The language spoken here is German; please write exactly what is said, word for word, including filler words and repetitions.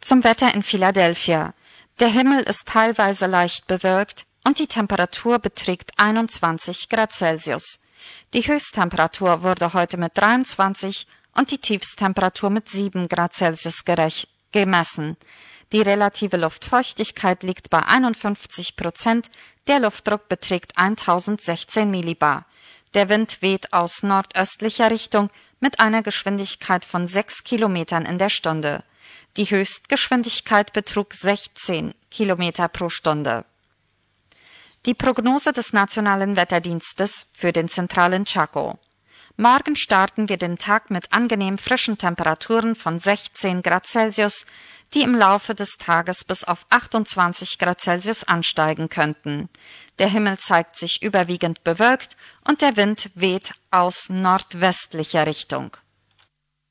Zum Wetter in Philadelphia. Der Himmel ist teilweise leicht bewölkt und die Temperatur beträgt einundzwanzig Grad Celsius. Die Höchsttemperatur wurde heute mit dreiundzwanzig und die Tiefsttemperatur mit sieben Grad Celsius gemessen. Die relative Luftfeuchtigkeit liegt bei einundfünfzig Prozent, der Luftdruck beträgt tausendsechzehn Millibar. Der Wind weht aus nordöstlicher Richtung mit einer Geschwindigkeit von sechs Kilometern in der Stunde. Die Höchstgeschwindigkeit betrug sechzehn Kilometer pro Stunde. Die Prognose des Nationalen Wetterdienstes für den zentralen Chaco. Morgen starten wir den Tag mit angenehm frischen Temperaturen von sechzehn Grad Celsius, die im Laufe des Tages bis auf achtundzwanzig Grad Celsius ansteigen könnten. Der Himmel zeigt sich überwiegend bewölkt und der Wind weht aus nordwestlicher Richtung.